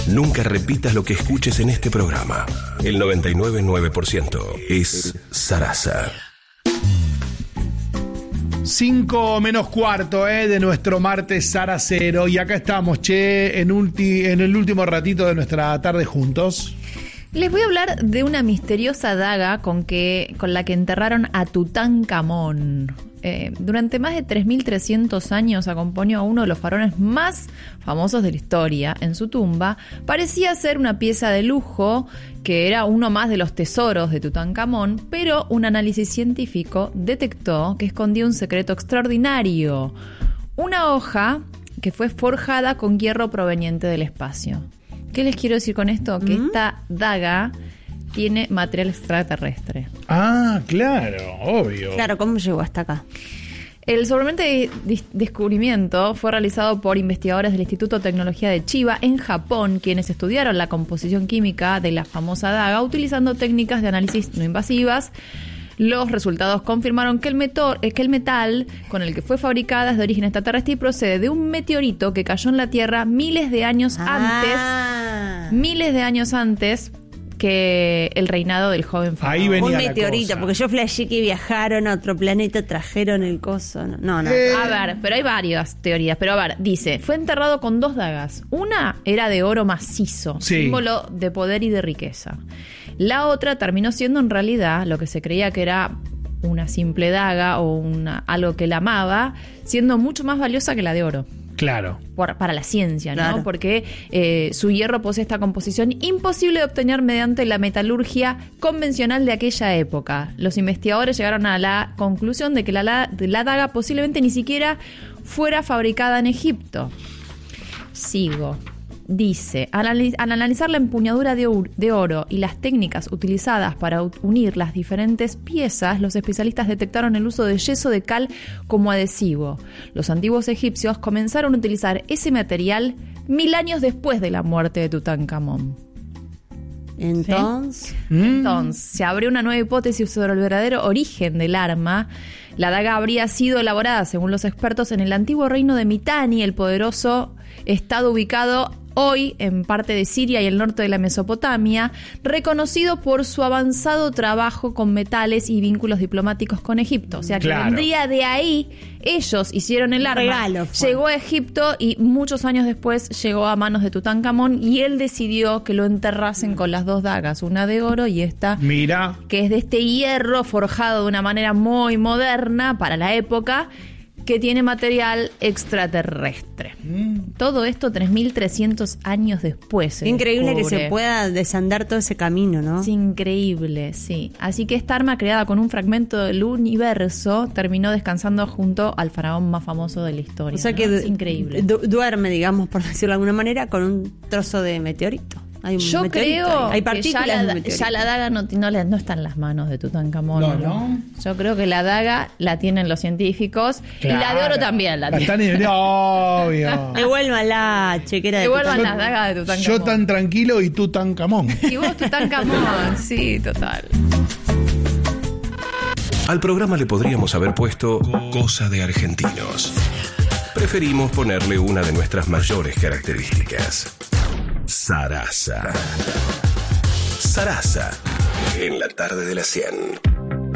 Nunca repitas lo que escuches en este programa. El 99.9% es Sarasa. 5 menos cuarto de nuestro martes Saracero. Y acá estamos, en el último ratito de nuestra tarde juntos. Les voy a hablar de una misteriosa daga con la que enterraron a Tutankamón. Durante más de 3.300 años acompañó a uno de los faraones más famosos de la historia en su tumba. Parecía ser una pieza de lujo, que era uno más de los tesoros de Tutankamón, pero un análisis científico detectó que escondía un secreto extraordinario. Una hoja que fue forjada con hierro proveniente del espacio. ¿Qué les quiero decir con esto? Que esta daga tiene material extraterrestre. Ah, claro, obvio. Claro, ¿cómo llegó hasta acá? El sorprendente descubrimiento fue realizado por investigadores del Instituto de Tecnología de Chiba en Japón, quienes estudiaron la composición química de la famosa daga utilizando técnicas de análisis no invasivas. Los resultados confirmaron que el metal con el que fue fabricada es de origen extraterrestre y procede de un meteorito que cayó en la Tierra miles de años antes que el reinado del joven faraón. Ahí venía un la meteorito, cosa. porque yo flashé que viajaron a otro planeta, trajeron el coso. No. A ver, pero hay varias teorías. Pero a ver, dice, fue enterrado con 2 dagas. Una era de oro macizo, sí, símbolo de poder y de riqueza. La otra terminó siendo en realidad lo que se creía que era una simple daga o algo que la amaba, siendo mucho más valiosa que la de oro. Claro. Para la ciencia, ¿no? Claro. Porque su hierro posee esta composición imposible de obtener mediante la metalurgia convencional de aquella época. Los investigadores llegaron a la conclusión de que la daga posiblemente ni siquiera fuera fabricada en Egipto. Sigo. Dice, al analizar la empuñadura de oro y las técnicas utilizadas para unir las diferentes piezas, los especialistas detectaron el uso de yeso de cal como adhesivo. Los antiguos egipcios comenzaron a utilizar ese material 1000 años después de la muerte de Tutankamón. Entonces, Entonces, se abrió una nueva hipótesis sobre el verdadero origen del arma. La daga habría sido elaborada, según los expertos, en el antiguo reino de Mitanni, el poderoso estado ubicado hoy en parte de Siria y el norte de la Mesopotamia, reconocido por su avanzado trabajo con metales y vínculos diplomáticos con Egipto. O sea, que claro, vendría de ahí. Ellos hicieron el arma, regalo fue. llegó a Egipto y muchos años después llegó a manos de Tutankamón y él decidió que lo enterrasen con las 2 dagas, una de oro y esta, Mira. que es de este hierro forjado de una manera muy moderna para la época, que tiene material extraterrestre. Todo esto 3.300 años después. increíble que descubre. se pueda desandar todo ese camino, ¿no? Es increíble, sí. Así que esta arma, creada con un fragmento del universo, terminó descansando junto al faraón más famoso de la historia. O sea que ¿no? Es increíble. duerme, digamos, por decirlo de alguna manera, con un trozo de meteorito. Hay un Yo meteorito creo ahí. Hay que partículas de meteorito. ya la daga no está en las manos de Tutankamón. No. Yo creo que la daga la tienen los científicos y la de oro también la tienen. Obvio. Devuélvanla, chequera de Devuelvan Tutankamón. las dagas de Tutankamón. Yo tan tranquilo y tú tan camón. Y vos Tutankamón, sí, total. Al programa le podríamos haber puesto Cosa de Argentinos. Preferimos ponerle una de nuestras mayores características. Sarasa. Sarasa. En la tarde de las 100.